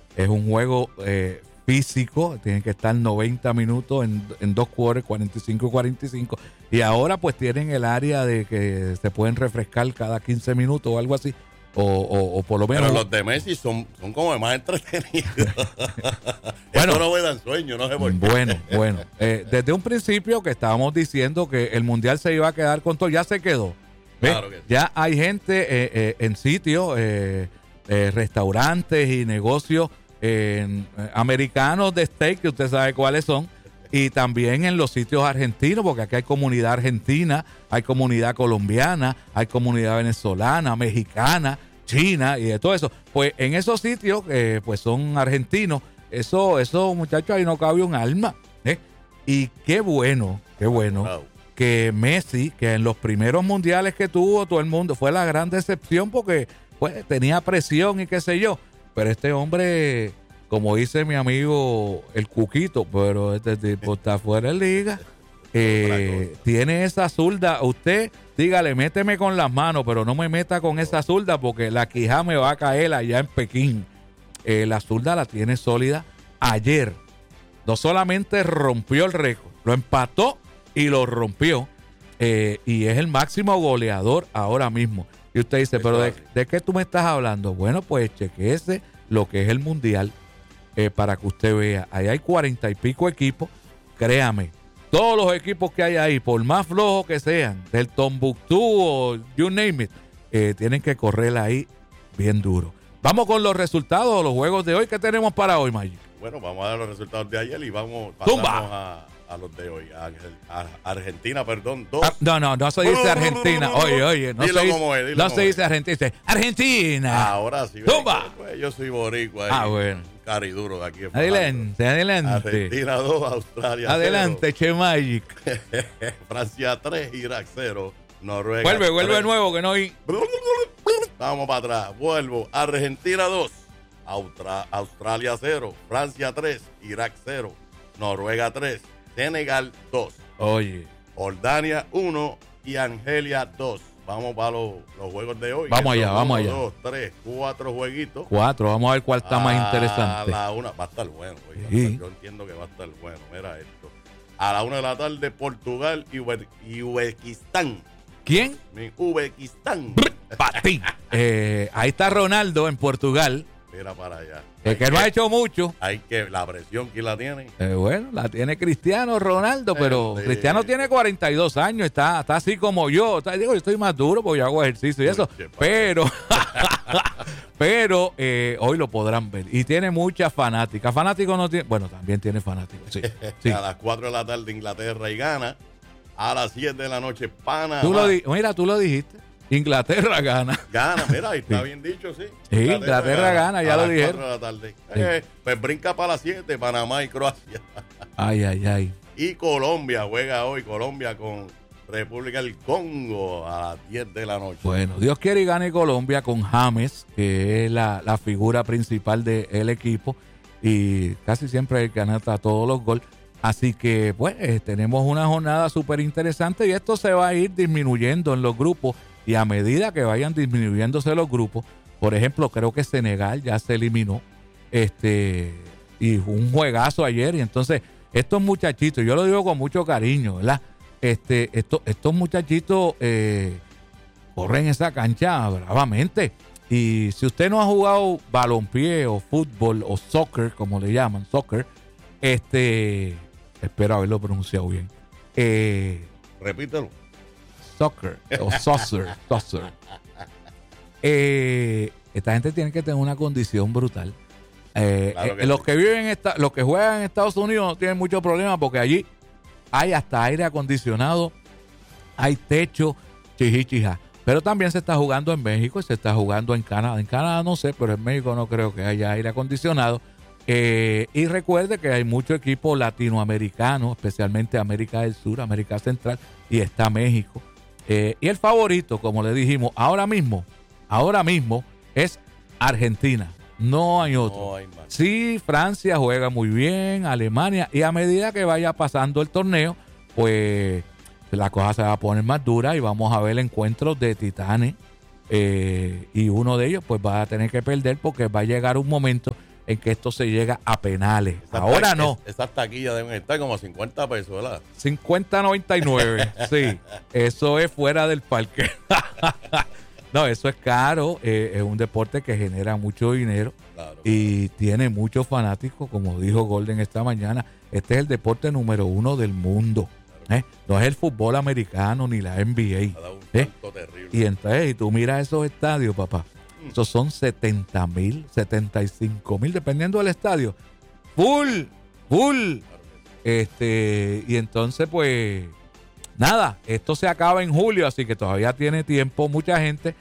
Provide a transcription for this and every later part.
Es un juego físico, tienen que estar 90 minutos en dos quarters, 45 y 45. Y ahora pues tienen el área de que se pueden refrescar cada 15 minutos o algo así. O por lo menos. Pero los de Messi son como más entretenidos. Bueno, eso no me dan sueño, no sé por qué. Bueno. Desde un principio que estábamos diciendo que el Mundial se iba a quedar con todo, ya se quedó. Claro que sí. Ya hay gente en sitios, restaurantes y negocios americanos de steak, que usted sabe cuáles son. Y también en los sitios argentinos, porque aquí hay comunidad argentina, hay comunidad colombiana, hay comunidad venezolana, mexicana, china y de todo eso. Pues en esos sitios, pues son argentinos, eso muchachos, ahí no cabe un alma. Y qué bueno Wow. que Messi, que en los primeros mundiales que tuvo todo el mundo, fue la gran decepción porque pues tenía presión y qué sé yo. Pero este hombre, como dice mi amigo el Cuquito, pero este tipo está fuera de liga. Tiene esa zurda. Usted, dígale, méteme con las manos, pero no me meta con esa zurda porque la quijada me va a caer allá en Pekín. La zurda la tiene sólida. Ayer no solamente rompió el récord, lo empató y lo rompió. Y es el máximo goleador ahora mismo. Y usted dice, pero ¿de qué tú me estás hablando? Bueno, pues chequéese lo que es el Mundial para que usted vea. Ahí hay 40 y pico equipos. Créame, todos los equipos que hay ahí, por más flojos que sean, del Tombuctú o you name it, tienen que correr ahí bien duro. Vamos con los resultados de los juegos de hoy. ¿Qué tenemos para hoy, Magic? Bueno, vamos a dar los resultados de ayer y pasamos a los de hoy. Argentina, perdón, 2. No se dice Argentina. Oye, no se dice Argentina. Dice Argentina. Ahora sí. ¡Tumba! Pues yo soy boricua. Bueno. Un cariduro de aquí. Adelante. Argentina 2, Australia 0. Adelante, Che Magic. Francia 3, Irak 0. Noruega Vuelve 3. de nuevo, que no hay. Vamos para atrás. Vuelvo. Argentina 2, Australia 0. Francia 3, Irak 0. Noruega 3. Senegal 2. Oye. Jordania 1 y Argelia 2. Vamos para los juegos de hoy. Vamos allá. 2, 3, 4 jueguitos. 4. Vamos a ver cuál está más interesante. A la 1 va a estar bueno. Sí. Yo entiendo que va a estar bueno. Mira esto. A la 1 de la tarde, Portugal y Uzbekistán. ¿Quién? Uzbekistán. Para ti. Ahí está Ronaldo en Portugal. Mira para allá. Que no ha hecho mucho. Hay que la presión que la tiene. Bueno, la tiene Cristiano Ronaldo, pero Cristiano tiene 42 años, está así como yo. Digo, yo estoy más duro porque yo hago ejercicio y eso. Pero hoy lo podrán ver. Y tiene muchas fanáticas. Fanáticos no tiene. Bueno, también tiene fanáticos. Sí. A las 4 de la tarde, Inglaterra y Ghana. A las 7 de la noche, Panamá. Tú lo dijiste. Inglaterra gana. Gana, mira, ahí está bien dicho, sí. Inglaterra gana, ya lo dijeron. A las 4 de la tarde. Pues brinca para las 7, Panamá y Croacia. Ay. Y Colombia juega hoy, Colombia con República del Congo a las 10 de la noche. Bueno, Dios quiere y gane Colombia con James, que es la figura principal del equipo. Y casi siempre el que anota todos los goles. Así que, pues, tenemos una jornada súper interesante y esto se va a ir disminuyendo en los grupos. Y a medida que vayan disminuyéndose los grupos, por ejemplo, creo que Senegal ya se eliminó, y un juegazo ayer. Y entonces, estos muchachitos, yo lo digo con mucho cariño, ¿verdad? Estos muchachitos corren esa cancha bravamente. Y si usted no ha jugado balompié o fútbol o soccer, como le llaman, soccer, espero haberlo pronunciado bien. Repítelo. Soccer o saucer. Esta gente tiene que tener una condición brutal. Claro que los sí. que viven los que juegan en Estados Unidos no tienen mucho problema porque allí hay hasta aire acondicionado, hay techo, chijá. Pero también se está jugando en México y se está jugando en Canadá. En Canadá no sé, pero en México no creo que haya aire acondicionado. Y recuerde que hay mucho equipo latinoamericano, especialmente América del Sur, América Central, y está México. Y el favorito, como le dijimos, ahora mismo es Argentina. No hay otro. No hay más. Sí, Francia juega muy bien, Alemania, y a medida que vaya pasando el torneo, pues la cosa se va a poner más dura y vamos a ver encuentros de titanes. Y uno de ellos pues va a tener que perder porque va a llegar un momento en que esto se llega a penales. Ahora no. Esas taquillas deben estar como 50 pesos, ¿verdad? 50.99, sí. Eso es fuera del parque. No, eso es caro. Es un deporte que genera mucho dinero. Claro. Y tiene muchos fanáticos, como dijo Golden esta mañana. Este es el deporte número 1 del mundo. No es el fútbol americano ni la NBA. Y entonces, y tú miras esos estadios, papá. Esos son 70,000, 75,000, dependiendo del estadio. Full. Y entonces, pues, nada, esto se acaba en julio, así que todavía tiene tiempo. Mucha gente,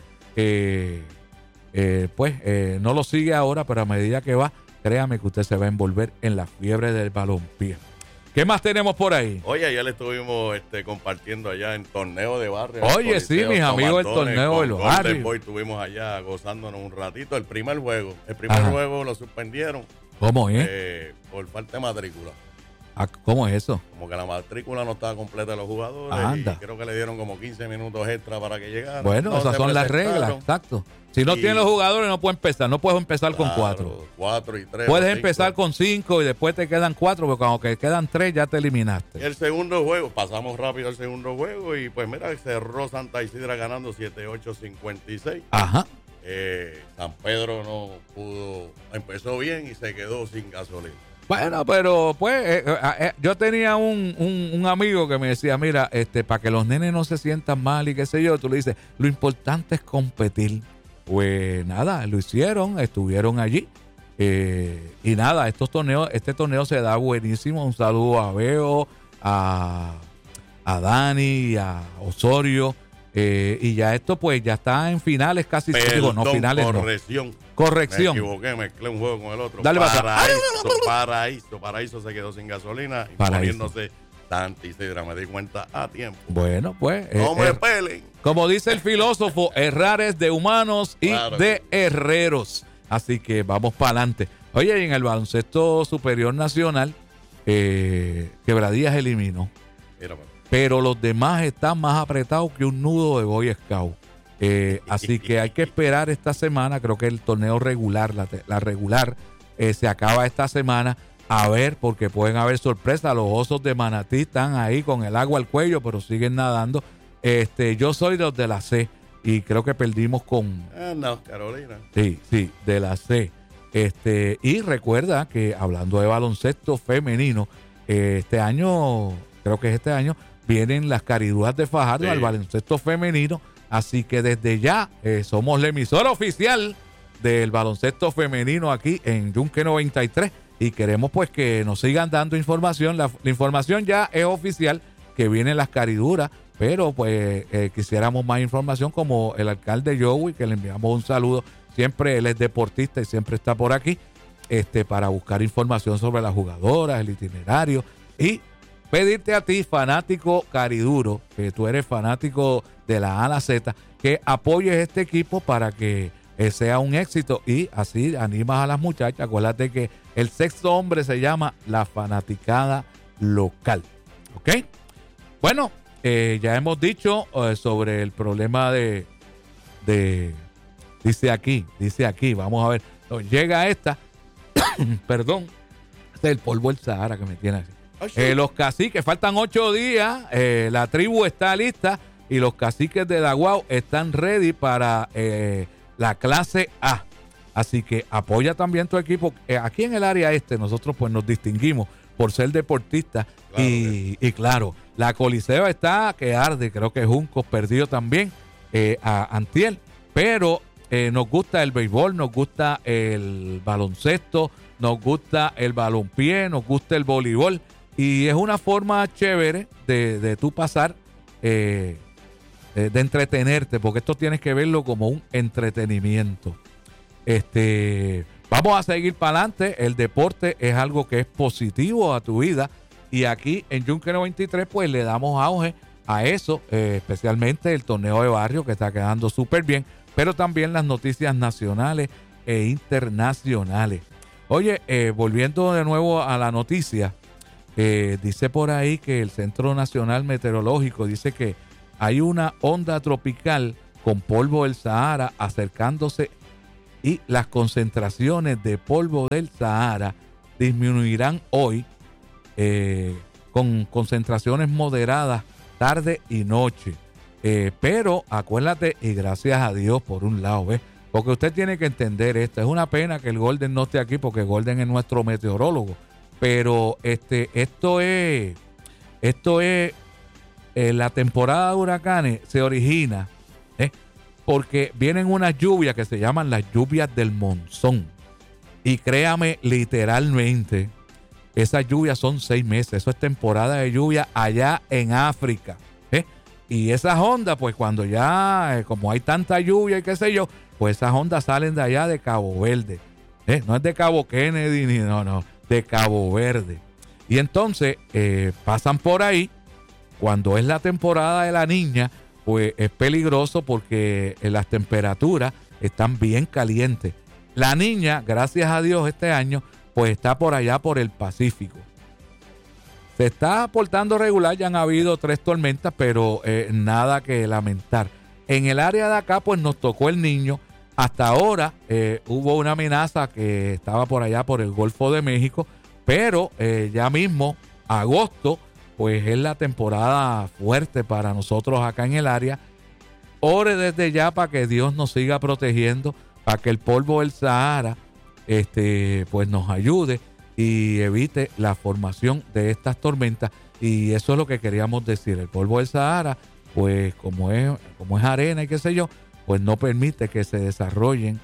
no lo sigue ahora, pero a medida que va, créame que usted se va a envolver en la fiebre del balompié. ¿Qué más tenemos por ahí? Oye, ayer le estuvimos compartiendo allá en torneo de barrio. Oye, sí, mis amigos del torneo de los barrios. Hoy estuvimos allá gozándonos un ratito. El primer juego juego lo suspendieron. ¿Cómo es? Por falta de matrícula. ¿Cómo es eso? Como que la matrícula no estaba completa de los jugadores. Anda. Y creo que le dieron como 15 minutos extra para que llegaran. Bueno, esas son las reglas, exacto. Si no tienen los jugadores, no puede empezar. No puedes empezar con 4. 4 y 3. Puedes empezar con 5 y después te quedan 4, porque cuando te quedan 3 ya te eliminaste. El segundo juego, pasamos rápido al segundo juego y pues mira, cerró Santa Isidra ganando 7-8-56. Ajá. San Pedro no pudo, empezó bien y se quedó sin gasolina. Bueno, pero pues yo tenía un amigo que me decía, mira, para que los nenes no se sientan mal y qué sé yo, tú le dices, lo importante es competir. Pues nada, lo hicieron, estuvieron allí. Y nada, este torneo se da buenísimo. Un saludo a Beo, a Dani, a Osorio. Y ya esto pues ya está en finales casi. Perdón, no, finales corrección. Me equivoqué, mezclé un juego con el otro. Dale, Paraíso se quedó sin gasolina, imponiéndose Santa Isidra, me di cuenta a tiempo. Bueno, pues. No me pelen. Como dice el filósofo, errar es de humanos y de herreros. Así que vamos para adelante. Oye, y en el baloncesto superior nacional, Quebradillas eliminó. Pero los demás están más apretados que un nudo de Boy Scout. Así que hay que esperar esta semana. Creo que el torneo regular, la regular, se acaba esta semana. A ver, porque pueden haber sorpresas. Los Osos de Manatí están ahí con el agua al cuello, pero siguen nadando. Yo soy de los de la C y creo que perdimos con... No, Carolina. Sí, de la C. Y recuerda que hablando de baloncesto femenino, este año, vienen las cariduras de Fajardo al baloncesto femenino. Así que desde ya somos la emisora oficial del baloncesto femenino aquí en Yunque 93 y queremos pues que nos sigan dando información. La información ya es oficial, que vienen las cariduras, pero pues quisiéramos más información, como el alcalde Joey, que le enviamos un saludo. Siempre él es deportista y siempre está por aquí para buscar información sobre las jugadoras, el itinerario, y pedirte a ti, fanático cariduro, que tú eres fanático de la A a la Z, que apoyes este equipo para que sea un éxito y así animas a las muchachas. Acuérdate que el sexto hombre se llama la fanaticada local. ¿Ok? Bueno, ya hemos dicho sobre el problema de dice aquí, vamos a ver. Llega esta, perdón, este es el polvo del Sahara que me tiene así. Los caciques, faltan 8 días, la tribu está lista y los caciques de Daguao están ready para la clase A. Así que apoya también tu equipo. Aquí en el área nosotros pues nos distinguimos por ser deportistas. Claro, y claro, la Coliseo está que arde, creo que Juncos perdió también a Antiel, pero nos gusta el béisbol, nos gusta el baloncesto, nos gusta el balompié, nos gusta el voleibol. Y es una forma chévere de tú pasar, de entretenerte, porque esto tienes que verlo como un entretenimiento. Vamos a seguir para adelante. El deporte es algo que es positivo a tu vida. Y aquí en Yunque 93, pues le damos auge a eso, especialmente el torneo de barrio que está quedando súper bien, pero también las noticias nacionales e internacionales. Oye, volviendo de nuevo a la noticia. Dice por ahí que el Centro Nacional Meteorológico dice que hay una onda tropical con polvo del Sahara acercándose y las concentraciones de polvo del Sahara disminuirán hoy con concentraciones moderadas tarde y noche. Pero acuérdate, y gracias a Dios por un lado, ¿ves? Porque usted tiene que entender esto. Es una pena que el Golden no esté aquí porque Golden es nuestro meteorólogo. Pero esto es la temporada de huracanes se origina porque vienen unas lluvias que se llaman las lluvias del monzón. Y créame, literalmente, esas lluvias son 6 meses. Eso es temporada de lluvia allá en África. Y esas ondas, pues cuando ya, como hay tanta lluvia y qué sé yo, pues esas ondas salen de allá de Cabo Verde. No es de Cabo Kennedy, no, de Cabo Verde. Y entonces pasan por ahí. Cuando es la temporada de la niña, pues es peligroso porque las temperaturas están bien calientes. La niña, gracias a Dios, este año, pues está por allá por el Pacífico. Se está portando regular, ya han habido 3 tormentas, pero nada que lamentar. En el área de acá, pues nos tocó el Niño. Hasta ahora hubo una amenaza que estaba por allá por el Golfo de México, pero ya mismo, agosto, pues es la temporada fuerte para nosotros acá en el área. Ore desde ya para que Dios nos siga protegiendo, para que el polvo del Sahara pues nos ayude y evite la formación de estas tormentas. Y eso es lo que queríamos decir. El polvo del Sahara, pues como es arena y qué sé yo, pues no permite que se desarrollen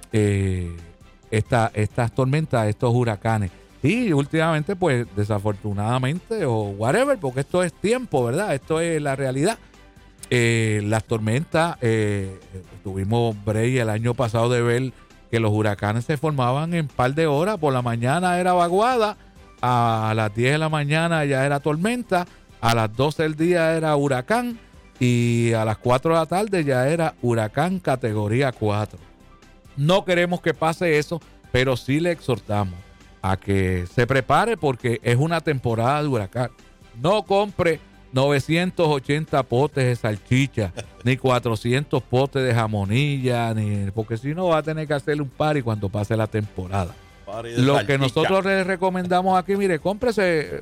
estas tormentas, estos huracanes. Y últimamente, pues desafortunadamente o whatever, porque esto es tiempo, ¿verdad? Esto es la realidad. Las tormentas, tuvimos break el año pasado de ver que los huracanes se formaban en par de horas. Por la mañana era vaguada, a las 10 de la mañana ya era tormenta, a las 12 del día era huracán y a las 4 de la tarde ya era huracán categoría 4. No queremos que pase eso, pero sí le exhortamos a que se prepare porque es una temporada de huracán. No compre 980 potes de salchicha, ni 400 potes de jamonilla, porque si no va a tener que hacerle un party cuando pase la temporada. Lo salchicha que nosotros les recomendamos aquí, mire, cómprese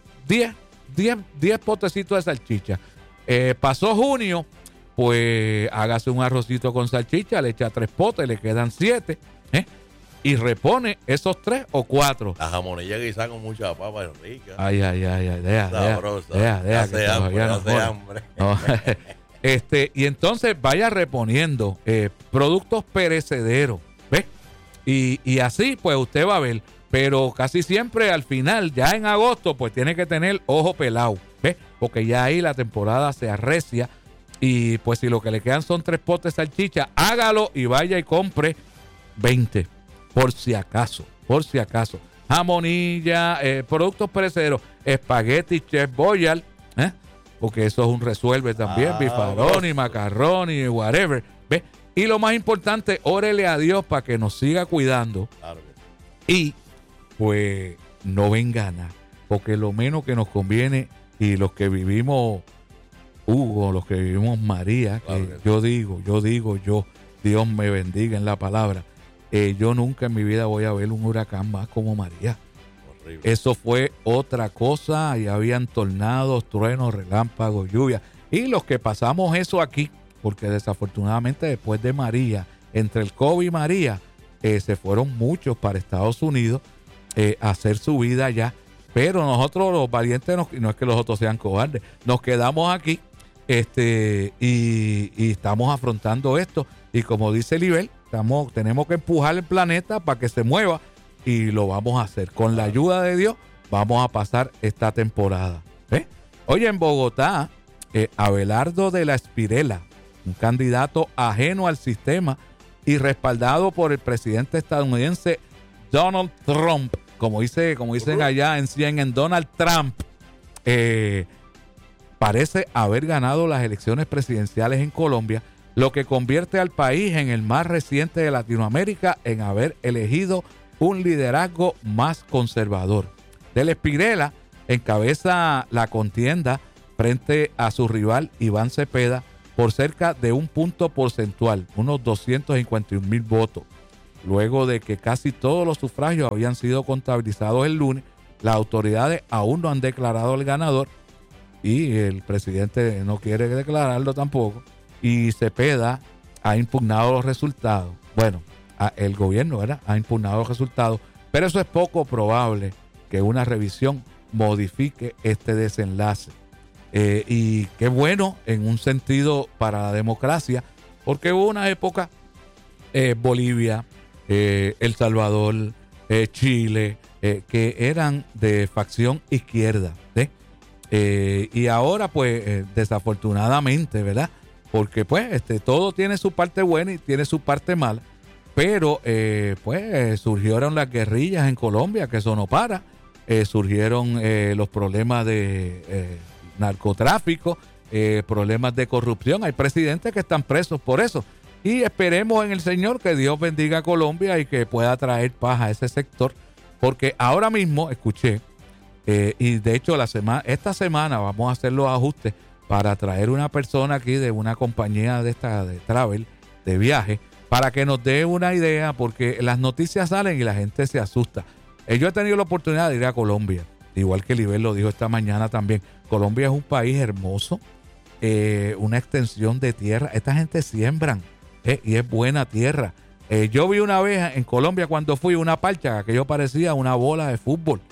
10 potecitos de salchicha. Pasó junio, pues hágase un arrocito con salchicha, le echa 3 potes, le quedan 7, y repone esos 3 o 4. La jamonilla guisada con mucha papa rica. Ay, deja, hace hambre. No. Y entonces vaya reponiendo productos perecederos, ¿ves? Y así, pues usted va a ver. Pero casi siempre al final, ya en agosto, pues tiene que tener ojo pelado, ¿ves? Porque ya ahí la temporada se arrecia. Y pues si lo que le quedan son 3 potes de salchicha, hágalo y vaya y compre 20. Por si acaso. Jamonilla, productos perecederos, espagueti, Chef Boyardee, porque eso es un resuelve también, bifaroni, macarroni, whatever, ¿ves? Y lo más importante, órele a Dios para que nos siga cuidando. Claro que sí. Y pues no venga nada, porque lo menos que nos conviene, y los que vivimos Hugo, los que vivimos María, que claro, yo digo, Dios me bendiga en la palabra. Yo nunca en mi vida voy a ver un huracán más como María. Horrible. Eso fue otra cosa, y habían tornados, truenos, relámpagos, lluvia. Y los que pasamos eso aquí, porque desafortunadamente después de María, entre el COVID y María, se fueron muchos para Estados Unidos a hacer su vida allá. Pero nosotros los valientes, no es que los otros sean cobardes, nos quedamos aquí y estamos afrontando esto. Y como dice Libel, tenemos que empujar el planeta para que se mueva, y lo vamos a hacer. Con la ayuda de Dios vamos a pasar esta temporada. Oye, en Bogotá, Abelardo de la Espirela, un candidato ajeno al sistema y respaldado por el presidente estadounidense Donald Trump, como dicen allá en Donald Trump, parece haber ganado las elecciones presidenciales en Colombia, lo que convierte al país en el más reciente de Latinoamérica en haber elegido un liderazgo más conservador. De la Espirela encabeza la contienda frente a su rival Iván Cepeda por cerca de un punto porcentual, unos 251,000 votos. luego de que casi todos los sufragios habían sido contabilizados el lunes. Las autoridades aún no han declarado el ganador y el presidente no quiere declararlo tampoco. Y Cepeda ha impugnado los resultados. Bueno, el gobierno, ¿verdad?, ha impugnado los resultados, pero eso es poco probable que una revisión modifique este desenlace. Y qué bueno en un sentido para la democracia, porque hubo una época, Bolivia, El Salvador, Chile, que eran de facción izquierda, y ahora pues desafortunadamente, ¿verdad?, porque pues todo tiene su parte buena y tiene su parte mala, pero pues surgieron las guerrillas en Colombia, que eso no para, surgieron los problemas de narcotráfico, problemas de corrupción. Hay presidentes que están presos por eso, y esperemos en el Señor que Dios bendiga a Colombia y que pueda traer paz a ese sector, porque ahora mismo escuché, y de hecho esta semana vamos a hacer los ajustes para traer una persona aquí de una compañía de travel, de viaje, para que nos dé una idea, porque las noticias salen y la gente se asusta. Yo he tenido la oportunidad de ir a Colombia, igual que Libel lo dijo esta mañana también. Colombia es un país hermoso, una extensión de tierra. Esta gente siembran, y es buena tierra. Yo vi una vez en Colombia cuando fui una parcha que yo parecía una bola de fútbol.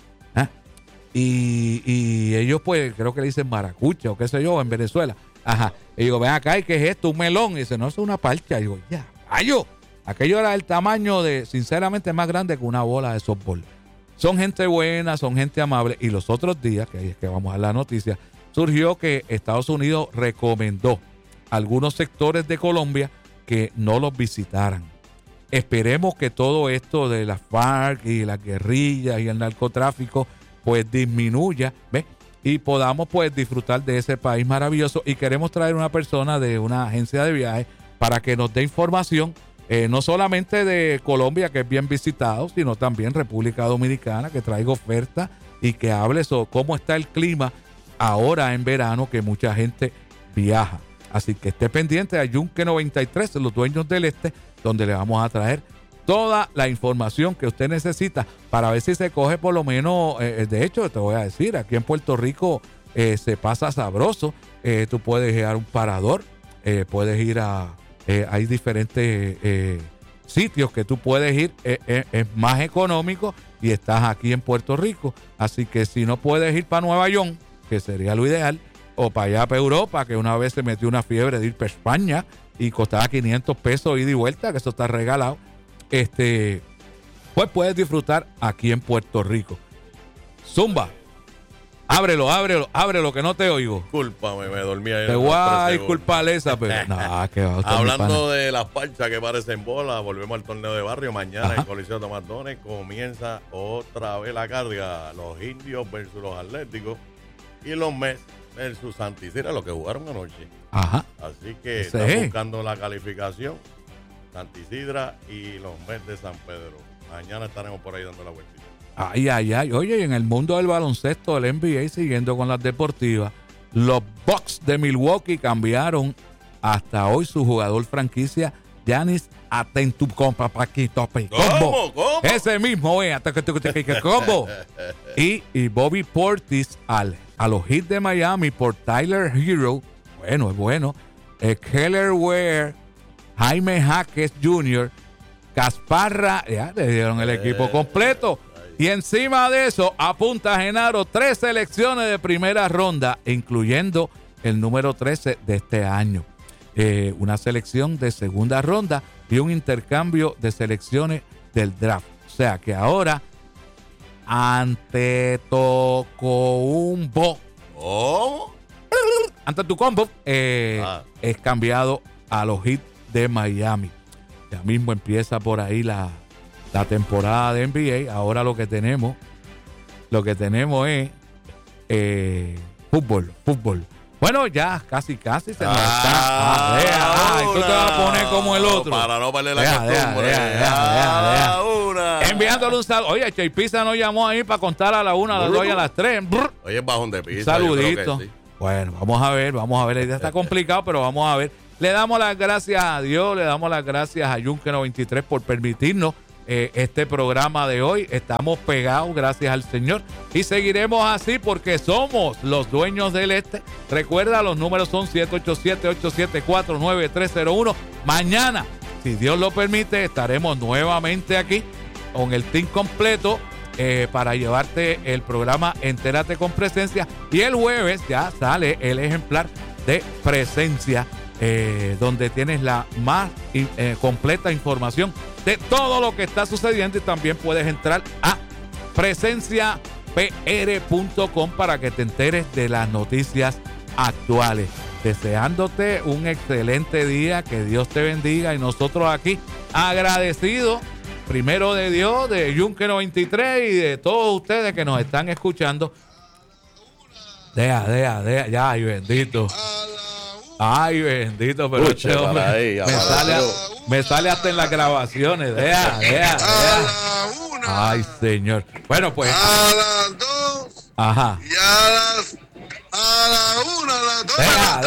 Y ellos pues creo que le dicen maracucha o qué sé yo en Venezuela. Ajá. Y digo, ven acá, ¿y qué es esto? Un melón. Y dice, no, es una parcha. Y digo, ya, ¡ayo! Aquello era el tamaño sinceramente, más grande que una bola de softball. Son gente buena, son gente amable. Y los otros días, que ahí es que vamos a la noticia, surgió que Estados Unidos recomendó a algunos sectores de Colombia que no los visitaran. Esperemos que todo esto de las FARC y las guerrillas y el narcotráfico pues disminuya, ¿ves? Y podamos pues disfrutar de ese país maravilloso. Y queremos traer una persona de una agencia de viajes para que nos dé información, no solamente de Colombia, que es bien visitado, sino también República Dominicana, que traiga ofertas y que hable sobre cómo está el clima ahora en verano, que mucha gente viaja. Así que esté pendiente a Yunque 93, los dueños del este, donde le vamos a traer toda la información que usted necesita para ver si se coge por lo menos, de hecho te voy a decir, aquí en Puerto Rico se pasa sabroso, tú puedes ir a un parador, puedes ir hay diferentes sitios que tú puedes ir, es más económico y estás aquí en Puerto Rico, así que si no puedes ir para Nueva York, que sería lo ideal, o para allá, para Europa, que una vez se metió una fiebre de ir para España y costaba 500 pesos ida y vuelta, que eso está regalado, pues puedes disfrutar aquí en Puerto Rico. Zumba, ábrelo, que no te oigo. Discúlpame, me dormí ahí. Te voy a disculpar esa, pero que va, hablando de las parchas que parecen bolas, volvemos al torneo de barrio. Mañana en Coliseo Tomás Dones comienza otra vez la carga. Los indios versus los atléticos y los Mets versus Santa Isidra, lo que jugaron anoche. Ajá. Así que están buscando la calificación. Santa Isidra y los Mets de San Pedro. Mañana estaremos por ahí dando la vueltita. Ay. Oye, en el mundo del baloncesto, del NBA, siguiendo con las deportivas, los Bucks de Milwaukee cambiaron hasta hoy su jugador franquicia, Giannis Antetokounmpo. ¿Cómo? Ese mismo, combo. Y Bobby Portis a los Heat de Miami por Tyler Hero. Bueno, es bueno. Keller Ware, Jaime Jaques Jr., Casparra, ya le dieron el equipo completo. Y encima de eso, apunta Genaro 3 selecciones de primera ronda, incluyendo el número 13 de este año. Una selección de segunda ronda y un intercambio de selecciones del draft. O sea que ahora Antetokounmpo es cambiado a los Heat de Miami. Ya mismo empieza por ahí la temporada de NBA. Ahora lo que tenemos es fútbol. Bueno, ya casi se nos está. Y tú te vas a poner como el otro. Para no perder la costumbre. Enviándole un saludo. Oye, Chay Pizza nos llamó ahí para contar a la 1, a las 2 y a las 3. Oye, bajón de pizza. Saludito. Sí. Bueno, vamos a ver. La idea está complicado, pero vamos a ver. Le damos las gracias a Dios, le damos las gracias a Yunque 93 por permitirnos este programa de hoy. Estamos pegados, gracias al Señor. Y seguiremos así porque somos los dueños del este. Recuerda, los números son 787-874-9301. Mañana, si Dios lo permite, estaremos nuevamente aquí con el team completo para llevarte el programa Entérate con Presencia. Y el jueves ya sale el ejemplar de Presencia, donde tienes la más completa información de todo lo que está sucediendo, y también puedes entrar a presenciapr.com para que te enteres de las noticias actuales. Deseándote un excelente día, que Dios te bendiga, y nosotros aquí agradecidos primero de Dios, de Yunque 93 y de todos ustedes que nos están escuchando. Deja, ya, ay bendito. Ay, bendito, pero Escuche, este hombre ahí, me sale hasta en las grabaciones. Deja. Ay, señor. Bueno, pues. A las 2. Ajá. Y a la 1, a las 2.